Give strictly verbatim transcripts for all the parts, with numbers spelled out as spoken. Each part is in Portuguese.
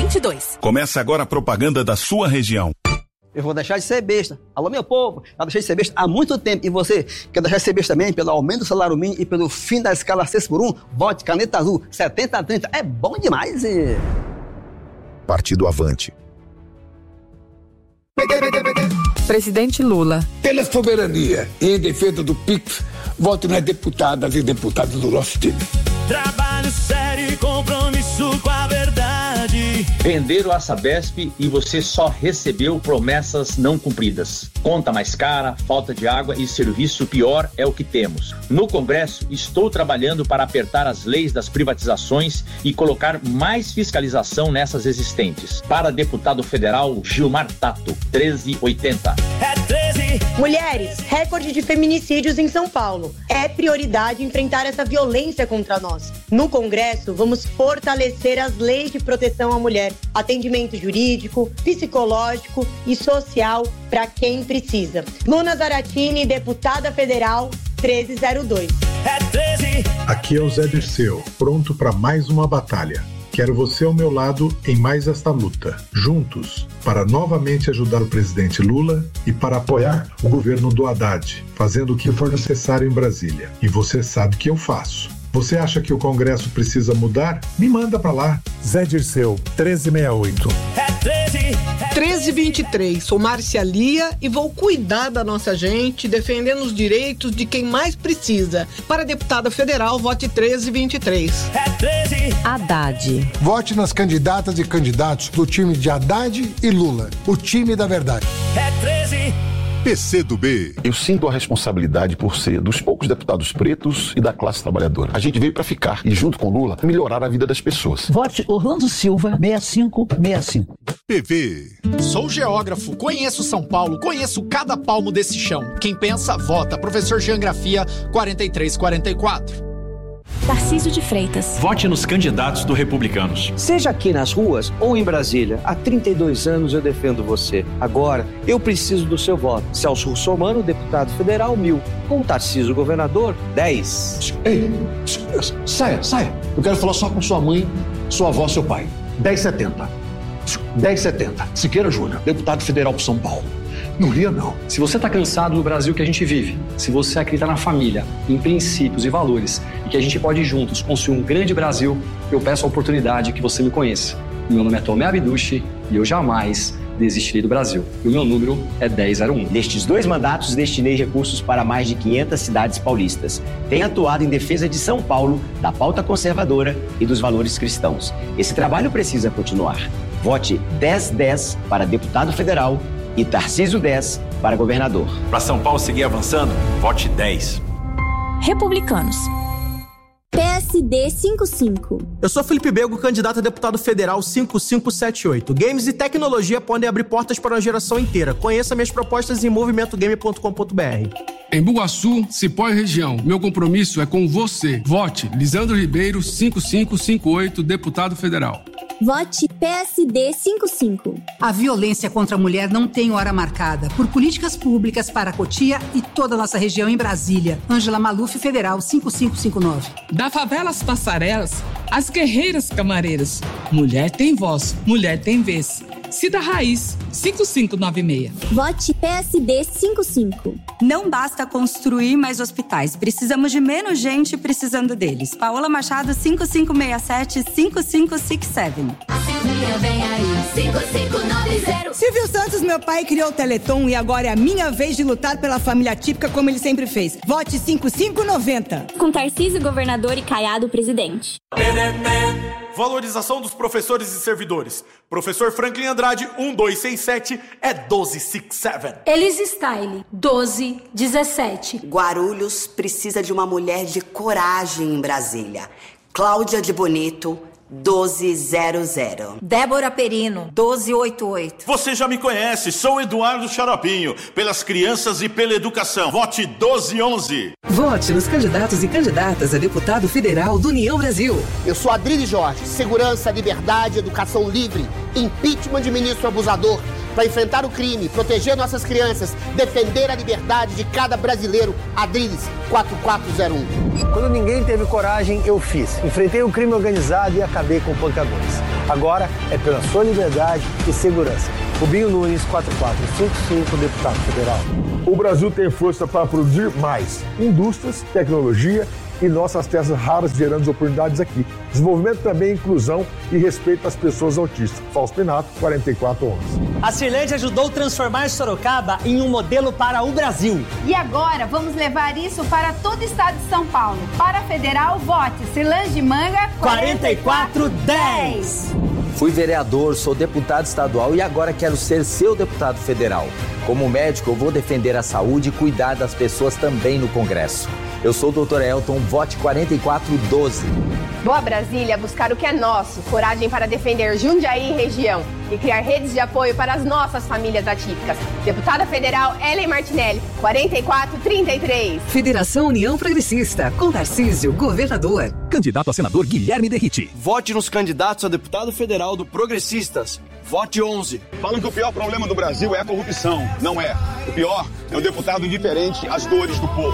vinte e dois. Começa agora a propaganda da sua região. Eu vou deixar de ser besta. Alô, meu povo, já deixei de ser besta há muito tempo. E você quer deixar de ser besta também pelo aumento do salário mínimo e pelo fim da escala seis por um? Vote Caneta Azul setenta a trinta. É bom demais. E... Partido Avante. Presidente Lula. Pela soberania e em defesa do Pix, vote nas deputadas e deputados do nosso time. Trabalho sério e compromisso com a verdade. Venderam a Sabesp e você só recebeu promessas não cumpridas. Conta mais cara, falta de água e serviço pior é o que temos. No Congresso, estou trabalhando para apertar as leis das privatizações e colocar mais fiscalização nessas existentes. Para deputado federal Gilmar Tato, treze oitenta. É treze. Mulheres, recorde de feminicídios em São Paulo. É prioridade enfrentar essa violência contra nós. No Congresso, vamos fortalecer as leis de proteção à mulher, atendimento jurídico, psicológico e social para quem precisa. Luna Zaratini, deputada federal, treze zero dois. É treze. Aqui é o Zé Dirceu, pronto para mais uma batalha. Quero você ao meu lado em mais esta luta. Juntos, para novamente ajudar o presidente Lula e para apoiar o governo do Haddad, fazendo o que for necessário em Brasília. E você sabe que eu faço. Você acha que o Congresso precisa mudar? Me manda pra lá. Zé Dirceu, treze sessenta e oito. É treze. treze vinte e três. Sou Márcia Lia e vou cuidar da nossa gente, defendendo os direitos de quem mais precisa. Para deputada federal, vote treze vinte e três. É treze. Haddad. Vote nas candidatas e candidatos do time de Haddad e Lula. O time da verdade. É treze. P C do B. Eu sinto a responsabilidade por ser dos poucos deputados pretos e da classe trabalhadora. A gente veio para ficar e, junto com Lula, melhorar a vida das pessoas. Vote Orlando Silva, sessenta e cinco sessenta e cinco. P V. Sou geógrafo, conheço São Paulo, conheço cada palmo desse chão. Quem pensa, vota. Professor Geografia, quarenta e três quarenta e quatro. Tarcísio de Freitas. Vote nos candidatos do Republicanos. Seja aqui nas ruas ou em Brasília, há trinta e dois anos eu defendo você. Agora, eu preciso do seu voto. Celso Russomano, deputado federal, mil. Com Tarcísio, governador, dez. Ei, saia, saia. Eu quero falar só com sua mãe, sua avó, seu pai. dez setenta. dez setenta. Siqueira Júnior, deputado federal para São Paulo. Não ria, não. Se você está cansado do Brasil que a gente vive, se você acredita na família, em princípios e valores, e que a gente pode juntos construir um grande Brasil, eu peço a oportunidade que você me conheça. Meu nome é Tomé Abdushi e eu jamais desistirei do Brasil. E o meu número é dez zero um. Nestes dois mandatos, destinei recursos para mais de quinhentas cidades paulistas. Tenho atuado em defesa de São Paulo, da pauta conservadora e dos valores cristãos. Esse trabalho precisa continuar. Vote dez dez para deputado federal e Tarcísio dez para governador. Para São Paulo seguir avançando, vote dez. Republicanos. P S D cinquenta e cinco. Eu sou Felipe Bego, candidato a deputado federal cinco cinco sete oito. Games e tecnologia podem abrir portas para uma geração inteira. Conheça minhas propostas em movimento game ponto com ponto b r. Em Bugaçu, Cipó e região, meu compromisso é com você. Vote Lisandro Ribeiro, cinco cinco cinco oito, deputado federal. Vote P S D cinquenta e cinco. A violência contra a mulher não tem hora marcada. Por políticas públicas para Cotia e toda a nossa região em Brasília. Ângela Maluf, federal, cinco cinco cinco nove. Da favela às passarelas, as guerreiras camareiras. Mulher tem voz, mulher tem vez. Cida Raiz, cinco cinco nove seis. Vote P S D cinquenta e cinco. Não basta construir mais hospitais. Precisamos de menos gente precisando deles. Paola Machado, cinco cinco seis sete, cinco cinco seis sete. Vem aí, cinco cinco nove zero. Silvio Santos, meu pai, criou o Teleton e agora é a minha vez de lutar pela família típica como ele sempre fez. Vote cinco cinco noventa. Com Tarcísio, governador, e Caiado, presidente. Valorização dos professores e servidores. Professor Franklin Andrade, um dois seis sete, é doze sessenta e sete. Elise Style, doze dezessete. Guarulhos precisa de uma mulher de coragem em Brasília. Cláudia de Bonito, doze zero zero. Débora Perino, doze oitenta e oito. Você já me conhece, sou Eduardo Xaropinho. Pelas crianças e pela educação. Vote doze onze. Vote nos candidatos e candidatas a deputado federal do União Brasil. Eu sou Adrilho Jorge. Segurança, liberdade, educação livre. Impeachment de ministro abusador. para enfrentar o crime, proteger nossas crianças, defender a liberdade de cada brasileiro. Adriles quatro quatro zero um. Quando ninguém teve coragem, eu fiz. Enfrentei o crime organizado e acabei com pancadores. Agora é pela sua liberdade e segurança. Rubinho Nunes, quatro quatro cinco cinco, deputado federal. O Brasil tem força para produzir mais indústrias, tecnologia e nossas terras raras gerando oportunidades aqui. Desenvolvimento também, inclusão e respeito às pessoas autistas. Fausto Pinato, quarenta e quatro onze. A Cirlande ajudou a transformar Sorocaba em um modelo para o Brasil. E agora vamos levar isso para todo o estado de São Paulo. Para a Federal, vote Cirlande de Manga quarenta e quatro dez. Fui vereador, sou deputado estadual e agora quero ser seu deputado federal. Como médico, eu vou defender a saúde e cuidar das pessoas também no Congresso. Eu sou o doutor Elton, vote quarenta e quatro doze. Vou a Brasília buscar o que é nosso, coragem para defender Jundiaí e região e criar redes de apoio para as nossas famílias atípicas. Deputada Federal Ellen Martinelli, quarenta e quatro trinta e três. Federação União Progressista, com Tarcísio, governador. Candidato a senador Guilherme Derriti. Vote nos candidatos a deputado federal do Progressistas. Vote onze. Falam que o pior problema do Brasil é a corrupção. Não é. O pior é o deputado indiferente às dores do povo.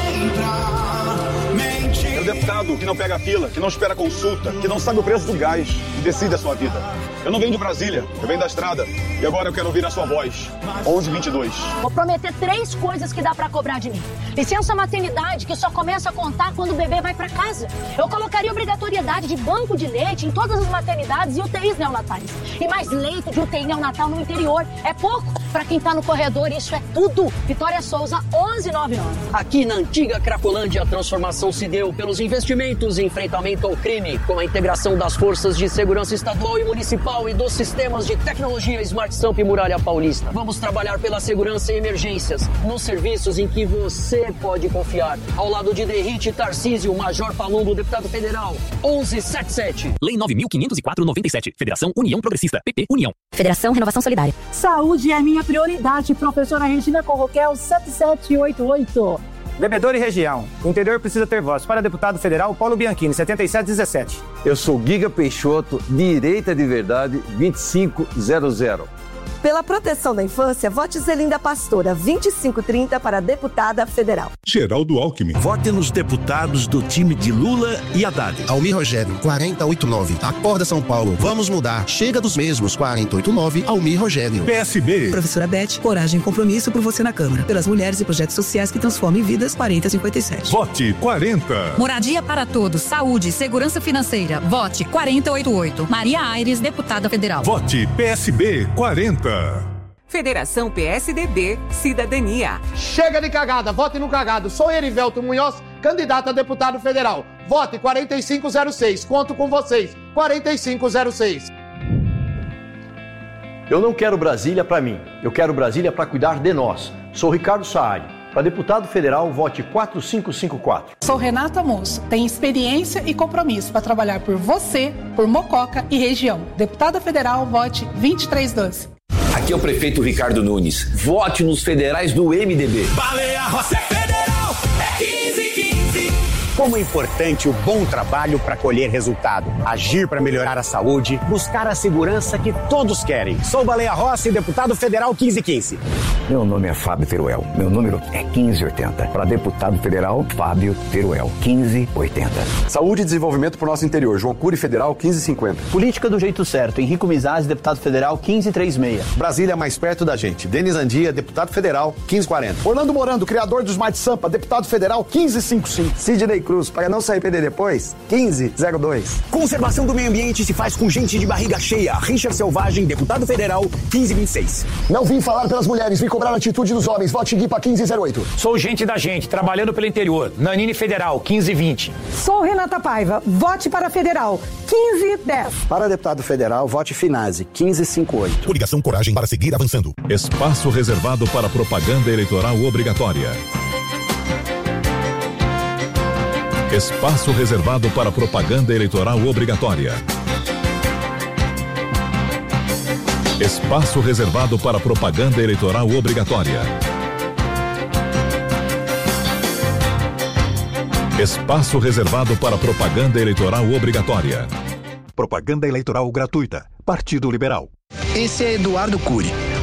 É o deputado que não pega fila, que não espera consulta, que não sabe o preço do gás e decide a sua vida. Eu não venho de Brasília, eu venho da estrada. E agora eu quero ouvir a sua voz. onze vinte e dois. Vou prometer três coisas que dá pra cobrar de mim. Licença maternidade, que só começa a contar quando o bebê vai pra casa. Eu colocaria obrigatoriedade de banco de leite em todas as maternidades e U T Is neonatais. E mais leito de U T I neonatal no interior. É pouco pra quem tá no corredor, isso é tudo. Vitória Souza, onze noventa e nove. Aqui na antiga Cracolândia, a transformação se deu pelos investimentos em enfrentamento ao crime, com a integração das forças de segurança estadual e municipal e dos sistemas de tecnologia Smart Samp e Muralha Paulista. Vamos trabalhar pela segurança e emergências, nos serviços em que você pode confiar. Ao lado de Derriti, Tarcísio, Major Palumbo, deputado federal, onze setenta e sete. Lei nove mil quinhentos e quatro noventa e sete. Federação União Progressista. P P União. Federação Renovação Solidária. Saúde é minha prioridade. Professora Regina Corroquel, sete sete oito oito. Bebedor e região. O interior precisa ter voz. Para deputado federal, Paulo Bianchini, setenta e sete dezessete. Eu sou Giga Peixoto, direita de verdade, vinte e cinco zero zero. Pela proteção da infância, vote Zelinda Pastora, vinte e cinco trinta para deputada federal. Geraldo Alckmin. Vote nos deputados do time de Lula e Haddad. Almir Rogério, quarenta e oito nove. Acorda São Paulo, vamos mudar. Chega dos mesmos, quarenta e oito nove, Almir Rogério. P S B. Professora Beth, coragem e compromisso por você na Câmara. Pelas mulheres e projetos sociais que transformem vidas, quarenta e cinquenta e sete. Vote quarenta. Moradia para todos, saúde, segurança financeira. Vote quarenta e oito oito. Maria Aires, deputada federal. Vote P S B quarenta. Federação P S D B, Cidadania. Chega de cagada, vote no cagado. Sou Erivelto Munhoz, candidato a deputado federal. Vote quarenta e cinco zero seis. Conto com vocês. quarenta e cinco zero seis. Eu não quero Brasília para mim. Eu quero Brasília para cuidar de nós. Sou Ricardo Saad. Para deputado federal, vote quatro cinco cinco quatro. Sou Renata Moço. Tenho experiência e compromisso para trabalhar por você, por Mococa e região. Deputada federal, vote vinte e três doze. Aqui é o prefeito Ricardo Nunes. Vote nos federais do M D B. Baleia Rossi Federal é quinze quinze. Como é importante o bom trabalho para colher resultado, agir para melhorar a saúde, buscar a segurança que todos querem. Sou Baleia Rossi, deputado federal quinze quinze. Meu nome é Fábio Teruel. Meu número é quinze oitenta. Para deputado federal, Fábio Teruel, quinze oitenta. Saúde e desenvolvimento para o nosso interior. João Cury Federal, quinze cinquenta. Política do jeito certo. Henrico Mizaz, deputado federal, quinze trinta e seis. Brasília mais perto da gente. Denis Andia, deputado federal, quinze quarenta. Orlando Morando, criador do Smart Sampa, deputado federal, quinze cinquenta e cinco. Sidney Cruz, para não se arrepender depois, quinze zero dois. Conservação do meio ambiente se faz com gente de barriga cheia. Richard Selvagem, deputado federal, quinze vinte e seis. Não vim falar pelas mulheres, vim cobrar a atitude dos homens. Vote Guipa quinze zero oito. Sou gente da gente, trabalhando pelo interior. Nanine Federal, quinze vinte. Sou Renata Paiva, vote para federal, quinze dez. Para deputado federal, vote Finazzi, quinze cinquenta e oito. Coligação Coragem para seguir avançando. Espaço reservado para propaganda eleitoral obrigatória. Espaço reservado para propaganda eleitoral obrigatória. Espaço reservado para propaganda eleitoral obrigatória. Espaço reservado para propaganda eleitoral obrigatória. Propaganda eleitoral gratuita. Partido Liberal. Esse é Eduardo Cury.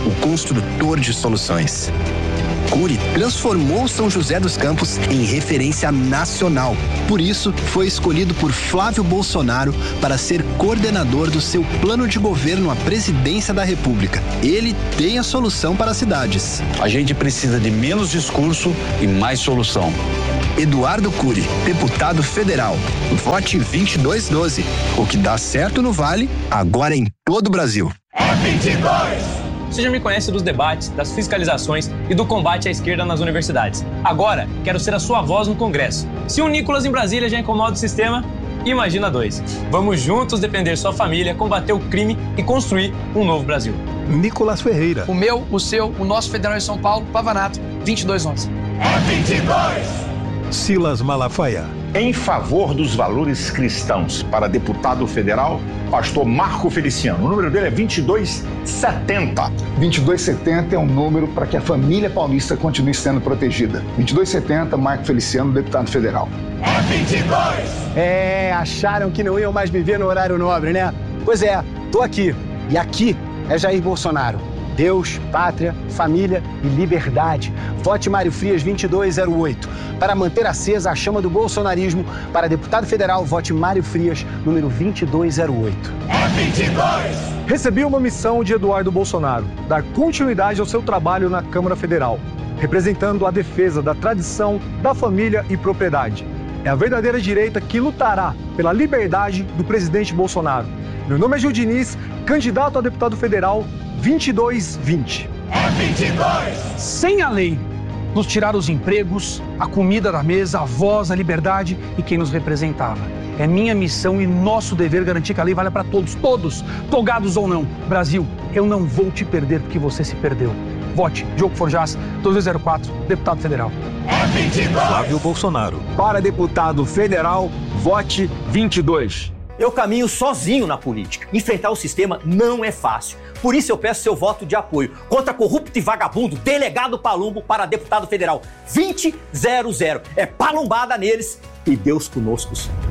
o construtor de soluções. Cury transformou São José dos Campos em referência nacional. Por isso, foi escolhido por Flávio Bolsonaro para ser coordenador do seu plano de governo à presidência da República. Ele tem a solução para as cidades. A gente precisa de menos discurso e mais solução. Eduardo Cury, deputado federal. Vote vinte e dois doze. O que dá certo no Vale, agora em todo o Brasil. É vinte e dois! Você já me conhece dos debates, das fiscalizações e do combate à esquerda nas universidades. Agora, quero ser a sua voz no Congresso. Se um Nicolas em Brasília já incomoda o sistema, imagina dois. Vamos juntos defender sua família, combater o crime e construir um novo Brasil. Nicolas Ferreira. O meu, o seu, o nosso federal em São Paulo, Pavanato, vinte e dois onze. É vinte e dois! Silas Malafaia. Em favor dos valores cristãos, para deputado federal, pastor Marco Feliciano. O número dele é vinte e dois setenta. vinte e dois setenta é um número para que a família paulista continue sendo protegida. vinte e dois setenta, Marco Feliciano, deputado federal. É vinte e dois! É, acharam que não iam mais viver no horário nobre, né? Pois é, tô aqui. E aqui é Jair Bolsonaro. Deus, pátria, família e liberdade. Vote Mário Frias vinte e dois zero oito. Para manter acesa a chama do bolsonarismo, para deputado federal, vote Mário Frias, número vinte e dois zero oito. É vinte e dois! Recebi uma missão de Eduardo Bolsonaro, dar continuidade ao seu trabalho na Câmara Federal, representando a defesa da tradição, da família e propriedade. É a verdadeira direita que lutará pela liberdade do presidente Bolsonaro. Meu nome é Gil Diniz, candidato a deputado federal vinte e dois vinte. É vinte e dois! Sem a lei, nos tiraram os empregos, a comida da mesa, a voz, a liberdade e quem nos representava. É minha missão e nosso dever garantir que a lei valha para todos, todos, togados ou não. Brasil, eu não vou te perder porque você se perdeu. Vote Diogo Forjás, dois dois zero quatro, deputado federal. É vinte e dois! Flávio Bolsonaro. Para deputado federal, vote vinte e dois. Eu caminho sozinho na política. Enfrentar o sistema não é fácil. Por isso eu peço seu voto de apoio contra corrupto e vagabundo delegado Palumbo para deputado federal vinte zero zero. É palumbada neles e Deus conosco.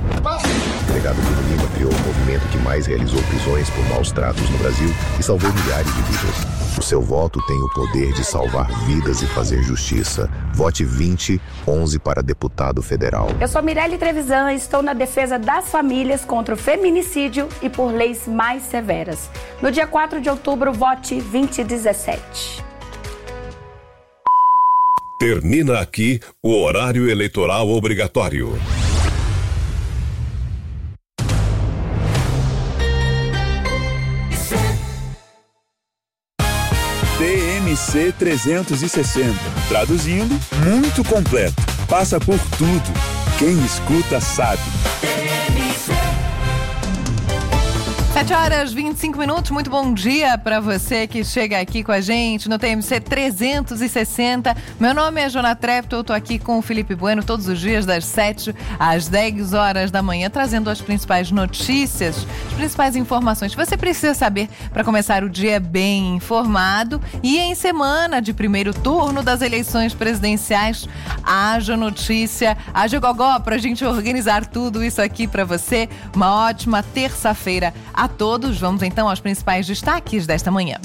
O delegado Bruno Lima criou o movimento que mais realizou prisões por maus tratos no Brasil e salvou milhares de vidas. O seu voto tem o poder de salvar vidas e fazer justiça. Vote vinte onze para deputado federal. Eu sou Mirelle Trevisan e estou na defesa das famílias contra o feminicídio e por leis mais severas. No dia quatro de outubro, vote vinte dezessete. Termina aqui o horário eleitoral obrigatório. T M C trezentos e sessenta. Traduzindo, muito completo. Passa por tudo. Quem escuta sabe. sete horas e vinte e cinco minutos, muito bom dia para você que chega aqui com a gente no T M C trezentos e sessenta. Meu nome é Jona Trepto, eu tô aqui com o Felipe Bueno todos os dias das sete às dez horas da manhã, trazendo as principais notícias, as principais informações que você precisa saber para começar o dia bem informado. E em semana de primeiro turno das eleições presidenciais, haja notícia, haja gogó pra gente organizar tudo isso aqui para você. Uma ótima terça-feira a todos. Vamos então aos principais destaques desta manhã.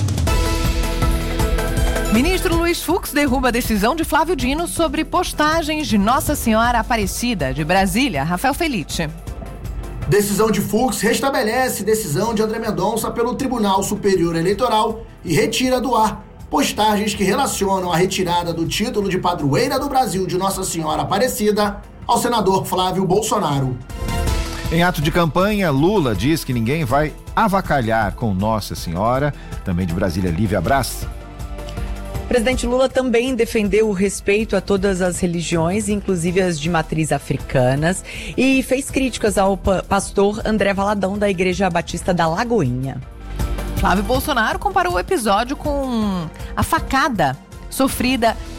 Ministro Luiz Fux derruba a decisão de Flávio Dino sobre postagens de Nossa Senhora Aparecida de Brasília. Rafael Felice. Decisão de Fux restabelece decisão de André Mendonça pelo Tribunal Superior Eleitoral e retira do ar postagens que relacionam a retirada do título de padroeira do Brasil de Nossa Senhora Aparecida ao senador Flávio Bolsonaro. Em ato de campanha, Lula diz que ninguém vai avacalhar com Nossa Senhora. Também de Brasília, Lívia Braz. O presidente Lula também defendeu o respeito a todas as religiões, inclusive as de matriz africanas, e fez críticas ao pastor André Valadão, da Igreja Batista da Lagoinha. Flávio Bolsonaro comparou o episódio com a facada sofrida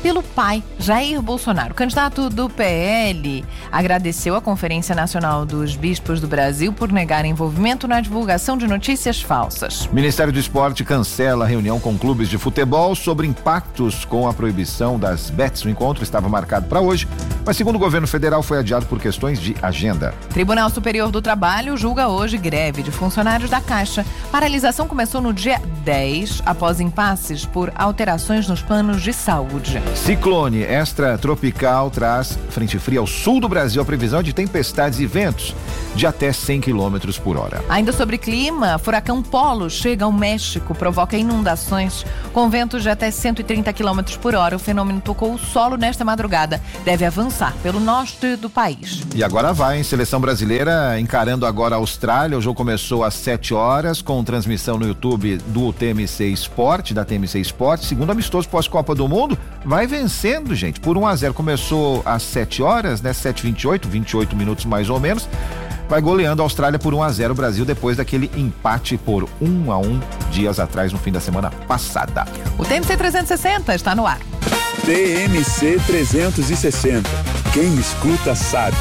pelo pai, Jair Bolsonaro. O candidato do P L agradeceu à Conferência Nacional dos Bispos do Brasil por negar envolvimento na divulgação de notícias falsas. O Ministério do Esporte cancela a reunião com clubes de futebol sobre impactos com a proibição das bets. O encontro estava marcado para hoje, mas segundo o governo federal foi adiado por questões de agenda. Tribunal Superior do Trabalho julga hoje greve de funcionários da Caixa. Paralisação começou no dia dez, após impasses por alterações nos planos de saúde. Ciclone extratropical traz frente fria ao sul do Brasil. A previsão de tempestades e ventos de até cem quilômetros por hora. Ainda sobre clima, furacão Polo chega ao México, provoca inundações com ventos de até cento e trinta quilômetros por hora. O fenômeno tocou o solo nesta madrugada. Deve avançar pelo norte do país. E agora vai, hein? Seleção brasileira encarando agora a Austrália. O jogo começou às sete horas com transmissão no YouTube do T M C Sport, da T M C Sport. Segundo amistoso pós-Copa do Mundo, vai vencendo, gente, por um a zero. Começou às sete horas, né? sete e vinte e oito, vinte e oito minutos mais ou menos. Vai goleando a Austrália por um a zero o Brasil depois daquele empate por um a um dias atrás, no fim da semana passada. O T M C trezentos e sessenta está no ar. T M C trezentos e sessenta. Quem escuta sabe.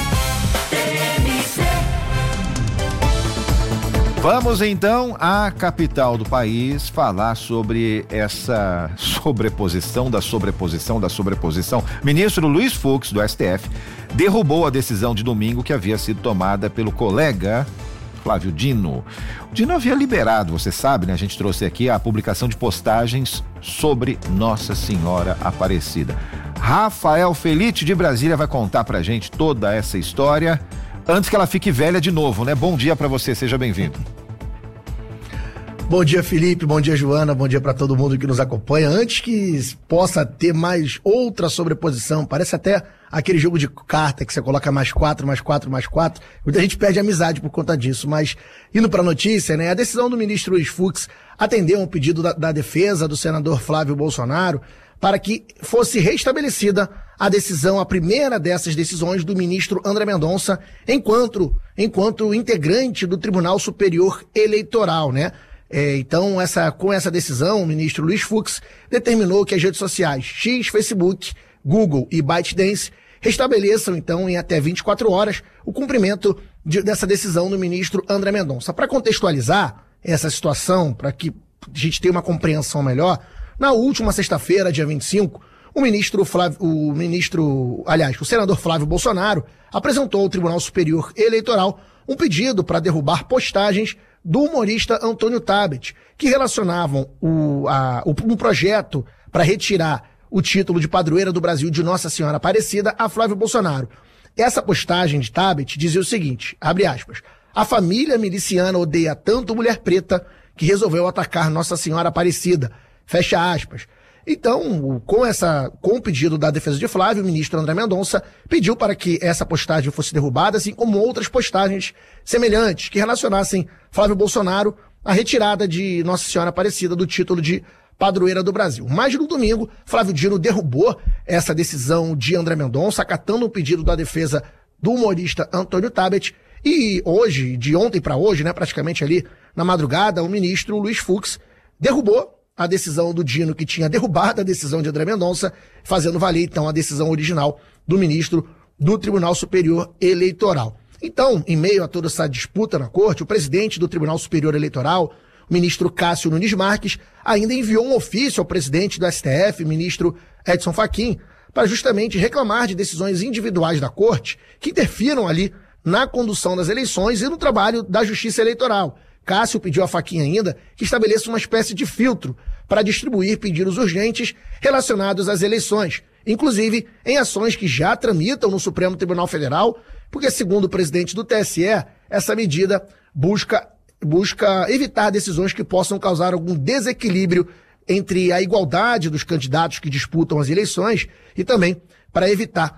Vamos então à capital do país falar sobre essa sobreposição da sobreposição da sobreposição. Ministro Luiz Fux, do S T F, derrubou a decisão de domingo que havia sido tomada pelo colega Flávio Dino. O Dino havia liberado, você sabe, né? A gente trouxe aqui a publicação de postagens sobre Nossa Senhora Aparecida. Rafael Felite de Brasília vai contar pra gente toda essa história antes que ela fique velha de novo, né? Bom dia pra você, seja bem-vindo. Bom dia, Felipe, bom dia, Joana, bom dia para todo mundo que nos acompanha. Antes que possa ter mais outra sobreposição, parece até aquele jogo de carta que você coloca mais quatro, mais quatro, mais quatro, muita gente perde amizade por conta disso, mas indo para a notícia, né, a decisão do ministro Luiz Fux atendeu um pedido da, da defesa do senador Flávio Bolsonaro para que fosse restabelecida a decisão, a primeira dessas decisões do ministro André Mendonça, enquanto, enquanto integrante do Tribunal Superior Eleitoral, né? É, então, essa, com essa decisão, o ministro Luiz Fux determinou que as redes sociais X, Facebook, Google e ByteDance restabeleçam, então, em até vinte e quatro horas, o cumprimento de, dessa decisão do ministro André Mendonça. Para contextualizar essa situação, para que a gente tenha uma compreensão melhor, na última sexta-feira, dia vinte e cinco, o ministro Flávio, o ministro, aliás, o senador Flávio Bolsonaro apresentou ao Tribunal Superior Eleitoral um pedido para derrubar postagens do humorista Antônio Tabet, que relacionavam o, a, o, um projeto para retirar o título de padroeira do Brasil de Nossa Senhora Aparecida a Flávio Bolsonaro. Essa postagem de Tabet dizia o seguinte, abre aspas, a família miliciana odeia tanto mulher preta que resolveu atacar Nossa Senhora Aparecida, fecha aspas. Então, com, essa, com o pedido da defesa de Flávio, o ministro André Mendonça pediu para que essa postagem fosse derrubada, assim como outras postagens semelhantes que relacionassem Flávio Bolsonaro à retirada de Nossa Senhora Aparecida do título de padroeira do Brasil. Mas no domingo, Flávio Dino derrubou essa decisão de André Mendonça, acatando o pedido da defesa do humorista Antônio Tabet. E hoje, de ontem para hoje, né, praticamente ali na madrugada, o ministro Luiz Fux derrubou a decisão do Dino, que tinha derrubado a decisão de André Mendonça, fazendo valer, então, a decisão original do ministro do Tribunal Superior Eleitoral. Então, em meio a toda essa disputa na corte, o presidente do Tribunal Superior Eleitoral, o ministro Cássio Nunes Marques, ainda enviou um ofício ao presidente do S T F, ministro Edson Fachin, para justamente reclamar de decisões individuais da corte que interfiram ali na condução das eleições e no trabalho da Justiça Eleitoral. Cássio pediu a Fachin ainda que estabeleça uma espécie de filtro para distribuir pedidos urgentes relacionados às eleições, inclusive em ações que já tramitam no Supremo Tribunal Federal, porque, segundo o presidente do T S E, essa medida busca, busca evitar decisões que possam causar algum desequilíbrio entre a igualdade dos candidatos que disputam as eleições e também para evitar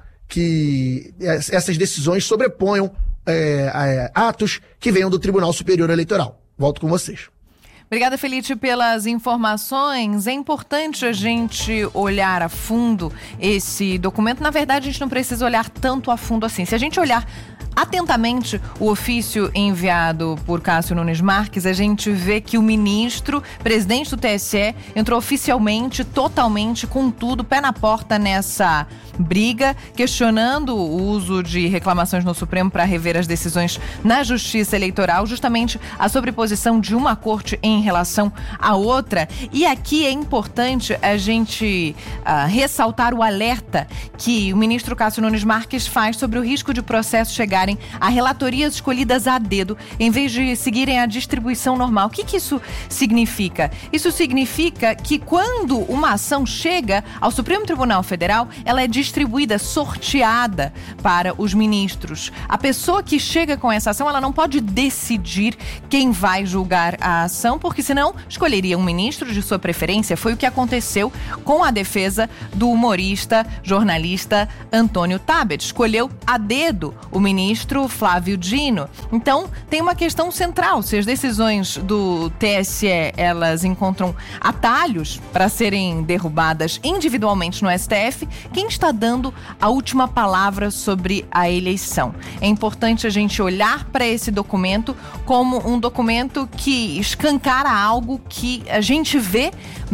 que essas decisões sobreponham É, é, atos que venham do Tribunal Superior Eleitoral. Volto com vocês. Obrigada, Felite, pelas informações. É importante a gente olhar a fundo esse documento. Na verdade, a gente não precisa olhar tanto a fundo assim. Se a gente olhar atentamente o ofício enviado por Cássio Nunes Marques, a gente vê que o ministro, presidente do T S E, entrou oficialmente, totalmente, com tudo, pé na porta nessa briga, questionando o uso de reclamações no Supremo para rever as decisões na Justiça Eleitoral, justamente a sobreposição de uma corte em relação à outra. E aqui é importante a gente uh, ressaltar o alerta que o ministro Cássio Nunes Marques faz sobre o risco de processos chegarem a relatorias escolhidas a dedo em vez de seguirem a distribuição normal. O que, que isso significa? Isso significa que quando uma ação chega ao Supremo Tribunal Federal, ela é distribuída, sorteada para os ministros. A pessoa que chega com essa ação, ela não pode decidir quem vai julgar a ação, porque senão escolheria um ministro de sua preferência. Foi o que aconteceu com a defesa do humorista, jornalista Antônio Tabet. Escolheu a dedo o ministro Flávio Dino. Então, tem uma questão central. Se as decisões do T S E, elas encontram atalhos para serem derrubadas individualmente no S T F, quem está dando a última palavra sobre a eleição? É importante a gente olhar para esse documento como um documento que escancara algo que a gente vê,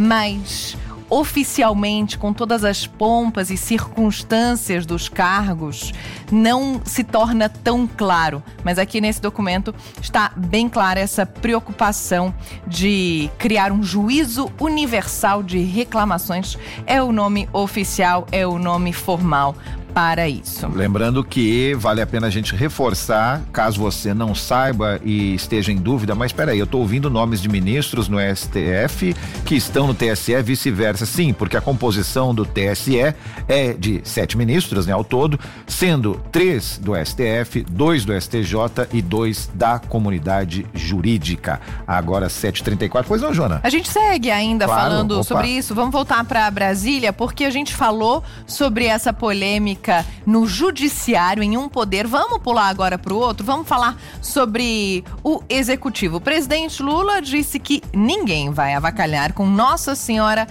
mas oficialmente, com todas as pompas e circunstâncias dos cargos, não se torna tão claro. Mas aqui nesse documento está bem clara essa preocupação de criar um juízo universal de reclamações. É o nome oficial, é o nome formal para isso. Lembrando que vale a pena a gente reforçar, caso você não saiba e esteja em dúvida, mas espera aí, eu estou ouvindo nomes de ministros no S T F que estão no T S E, vice-versa. Sim, porque a composição do T S E é de sete ministros, né, ao todo, sendo três do S T F, dois do S T J e dois da comunidade jurídica. Agora sete e trinta e quatro, pois não, Jona? A gente segue ainda claro, falando opa. sobre isso. Vamos voltar para Brasília, porque a gente falou sobre essa polêmica no judiciário, em um poder. Vamos pular agora para o outro, vamos falar sobre o executivo. O presidente Lula disse que ninguém vai avacalhar com Nossa Senhora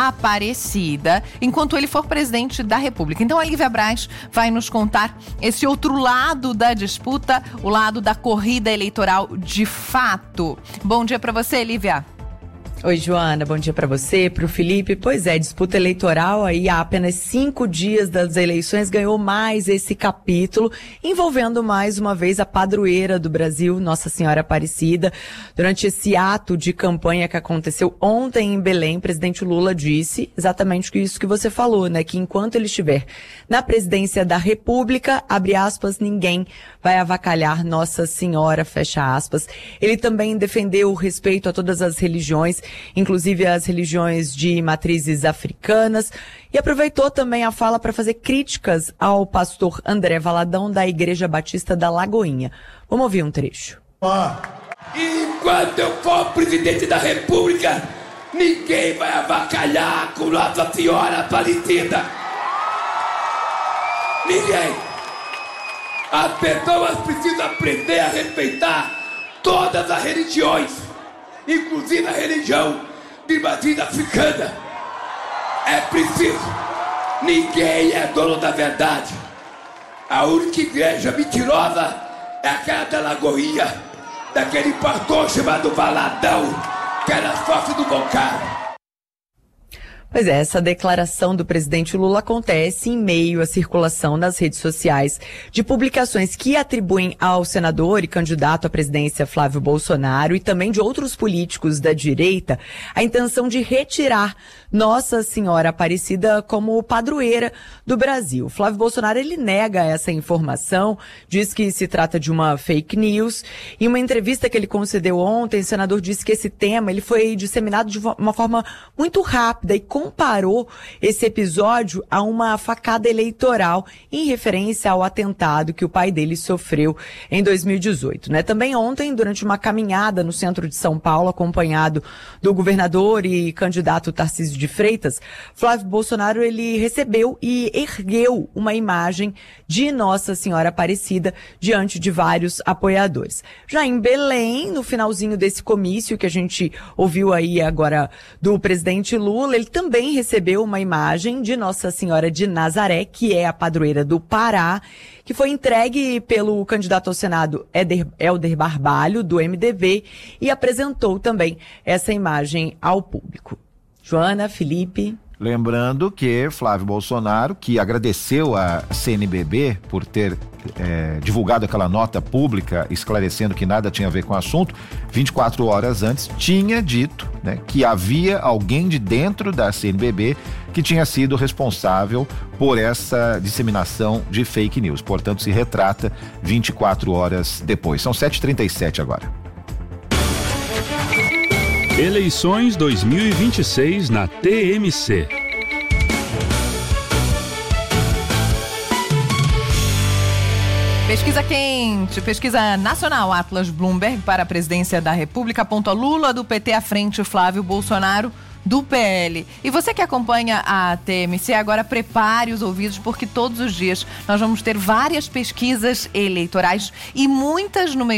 Aparecida enquanto ele for presidente da República. Então a Lívia Braz vai nos contar esse outro lado da disputa, o lado da corrida eleitoral de fato. Bom dia para você, Lívia. Oi, Joana, bom dia para você, para o Felipe. Pois é, disputa eleitoral aí há apenas cinco dias das eleições ganhou mais esse capítulo, envolvendo mais uma vez a padroeira do Brasil, Nossa Senhora Aparecida. Durante esse ato de campanha que aconteceu ontem em Belém, o presidente Lula disse exatamente isso que você falou, né? Que enquanto ele estiver na presidência da República, abre aspas, ninguém vai avacalhar Nossa Senhora, fecha aspas. Ele também defendeu o respeito a todas as religiões, inclusive as religiões de matrizes africanas, e aproveitou também a fala para fazer críticas ao pastor André Valadão da Igreja Batista da Lagoinha. Vamos ouvir um trecho. Enquanto eu for presidente da República, ninguém vai avacalhar com Nossa Senhora Aparecida. Ninguém. As pessoas precisam aprender a respeitar todas as religiões, inclusive a religião de matriz africana. É preciso. Ninguém é dono da verdade. A única igreja mentirosa é aquela da Lagoinha, daquele pastor chamado Valadão, que era sócio do Bocaro. Pois é, essa declaração do presidente Lula acontece em meio à circulação nas redes sociais de publicações que atribuem ao senador e candidato à presidência Flávio Bolsonaro e também de outros políticos da direita a intenção de retirar Nossa Senhora Aparecida como padroeira do Brasil. Flávio Bolsonaro, ele nega essa informação, diz que se trata de uma fake news. Em uma entrevista que ele concedeu ontem, o senador disse que esse tema ele foi disseminado de uma forma muito rápida e comparou esse episódio a uma facada eleitoral em referência ao atentado que o pai dele sofreu em dois mil e dezoito, né? Também ontem, durante uma caminhada no centro de São Paulo, acompanhado do governador e candidato Tarcísio de Freitas, Flávio Bolsonaro, ele recebeu e ergueu uma imagem de Nossa Senhora Aparecida diante de vários apoiadores. Já em Belém, no finalzinho desse comício que a gente ouviu aí agora do presidente Lula, ele também também recebeu uma imagem de Nossa Senhora de Nazaré, que é a padroeira do Pará, que foi entregue pelo candidato ao Senado Éder, Helder Barbalho, do M D B, e apresentou também essa imagem ao público. Joana, Felipe... Lembrando que Flávio Bolsonaro, que agradeceu a C N B B por ter é, divulgado aquela nota pública esclarecendo que nada tinha a ver com o assunto, vinte e quatro horas antes tinha dito, né, que havia alguém de dentro da C N B B que tinha sido responsável por essa disseminação de fake news. Portanto, se retrata vinte e quatro horas depois. São sete e trinta e sete agora. Eleições dois mil e vinte e seis na T M C. Pesquisa quente, pesquisa nacional Atlas Bloomberg para a presidência da República aponta Lula do P T à frente, Flávio Bolsonaro do P L. E você que acompanha a T M C, agora prepare os ouvidos, porque todos os dias nós vamos ter várias pesquisas eleitorais e muitas no meio